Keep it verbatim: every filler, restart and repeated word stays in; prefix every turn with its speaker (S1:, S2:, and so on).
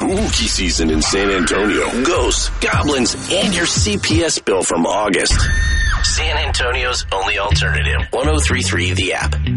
S1: spooky season in San Antonio. Ghosts, goblins, and your C P S bill from August. San Antonio's only alternative. one oh three point three The App.